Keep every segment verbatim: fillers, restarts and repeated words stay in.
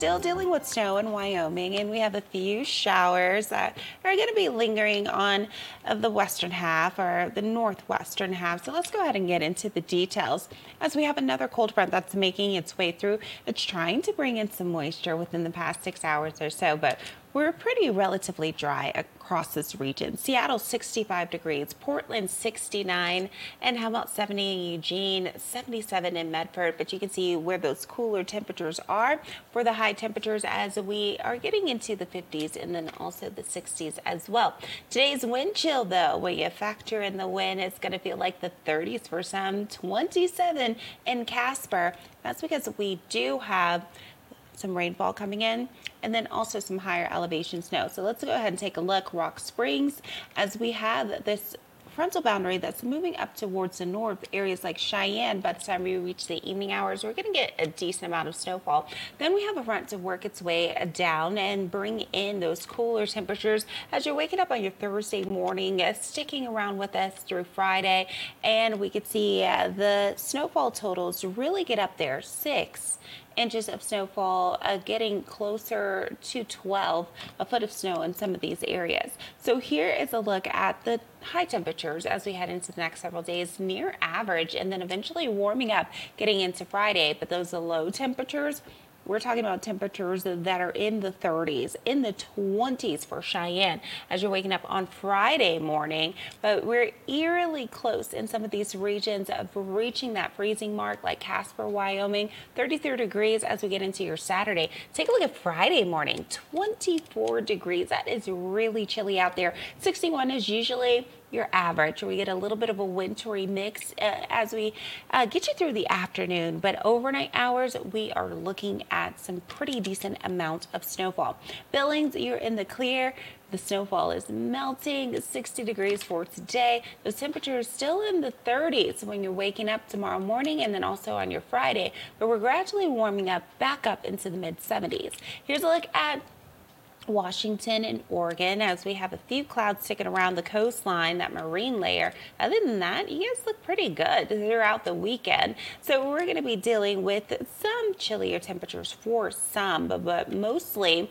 Still dealing with snow in Wyoming, and we have a few showers that are going to be lingering on uh, the western half or the northwestern half. So let's go ahead and get into the details as we have another cold front that's making its way through. It's trying to bring in some moisture within the past six hours or so, but we're pretty relatively dry across this region. Seattle sixty-five degrees, Portland sixty-nine, and how about seventy in Eugene, seventy-seven in Medford. But you can see where those cooler temperatures are for the high temperatures as we are getting into the fifties and then also the sixties as well. Today's wind chill, though, when you factor in the wind, it's going to feel like the thirties for some, twenty-seven in Casper. That's because we do have some rainfall coming in and then also some higher elevation snow. So let's go ahead and take a look. Rock Springs, as we have this frontal boundary that's moving up towards the north, areas like Cheyenne. By the time we reach the evening hours, we're going to get a decent amount of snowfall. Then we have a front to work its way down and bring in those cooler temperatures as you're waking up on your Thursday morning, uh, sticking around with us through Friday. And we could see uh, the snowfall totals really get up there. Six inches of snowfall, uh, getting closer to twelve, a foot of snow in some of these areas. So here is a look at the high temperatures as we head into the next several days, near average, and then eventually warming up getting into Friday. But those low temperatures, we're talking about temperatures that are in the thirties, in the twenties for Cheyenne as you're waking up on Friday morning. But we're eerily close in some of these regions of reaching that freezing mark, like Casper, Wyoming, thirty-three degrees as we get into your Saturday. Take a look at Friday morning, twenty-four degrees. That is really chilly out there. sixty-one is usually your average. We get a little bit of a wintry mix uh, as we uh, get you through the afternoon, but overnight hours, we are looking at some pretty decent amount of snowfall. Billings, you're in the clear. The snowfall is melting, sixty degrees for today. Those temperatures still in the thirties when you're waking up tomorrow morning and then also on your Friday, but we're gradually warming up back up into the mid seventies. Here's a look at Washington and Oregon as we have a few clouds sticking around the coastline, that marine layer. Other than that, you guys look pretty good throughout the weekend. So we're going to be dealing with some chillier temperatures for some, but, but mostly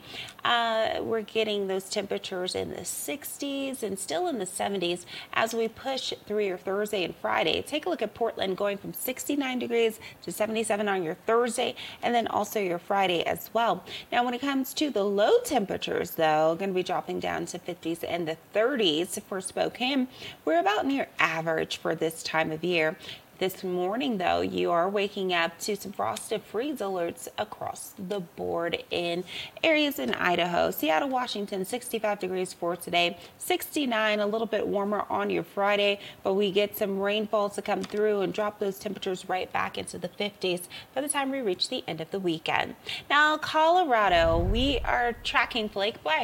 uh, we're getting those temperatures in the sixties and still in the seventies as we push through your Thursday and Friday. Take a look at Portland going from sixty-nine degrees to seventy-seven on your Thursday and then also your Friday as well. Now, when it comes to the low temperatures, though, going to be dropping down to fifties and the thirties for Spokane. We're about near average for this time of year. This morning, though, you are waking up to some frosted freeze alerts across the board in areas in Idaho. Seattle, Washington, sixty-five degrees for today, sixty-nine, a little bit warmer on your Friday, but we get some rainfall to come through and drop those temperatures right back into the fifties by the time we reach the end of the weekend. Now, Colorado, we are tracking flake by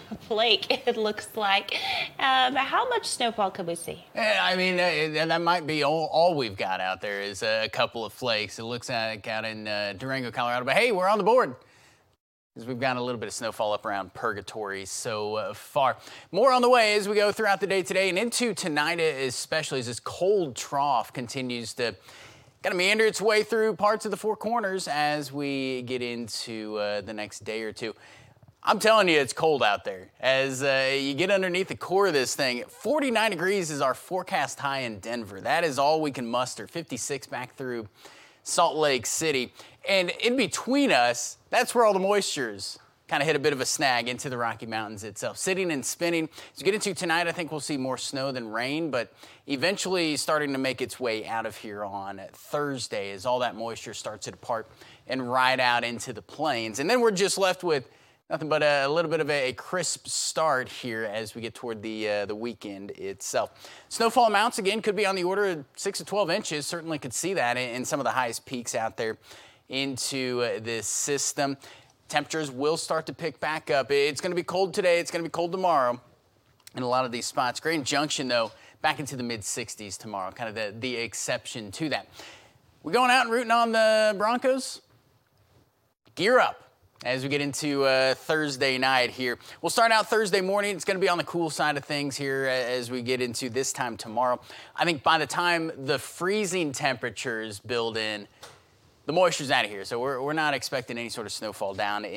flake, it looks like. Um, how much snowfall could we see? Yeah, I mean, uh, that might be all, all we've got out there is a couple of flakes. It looks like out in uh, Durango, Colorado. But hey, we're on the board because we've got a little bit of snowfall up around Purgatory so uh, far. More on the way as we go throughout the day today and into tonight, especially as this cold trough continues to kind of meander its way through parts of the Four Corners as we get into uh, the next day or two. I'm telling you, it's cold out there. As uh, you get underneath the core of this thing, forty-nine degrees is our forecast high in Denver. That is all we can muster, fifty-six back through Salt Lake City. And in between us, that's where all the moisture's kind of hit a bit of a snag into the Rocky Mountains itself. Sitting and spinning. As we get into tonight, I think we'll see more snow than rain, but eventually starting to make its way out of here on Thursday as all that moisture starts to depart and ride out into the plains. And then we're just left with nothing but a little bit of a crisp start here as we get toward the uh, the weekend itself. Snowfall amounts, again, could be on the order of six to twelve inches. Certainly could see that in some of the highest peaks out there into uh, this system. Temperatures will start to pick back up. It's going to be cold today. It's going to be cold tomorrow in a lot of these spots. Grand Junction, though, back into the mid sixties tomorrow, kind of the, the exception to that. We're going out and rooting on the Broncos. Gear up as we get into uh, Thursday night here. We'll start out Thursday morning. It's going to be on the cool side of things here as we get into this time tomorrow. I think by the time the freezing temperatures build in, the moisture's out of here. So we're, we're not expecting any sort of snowfall down in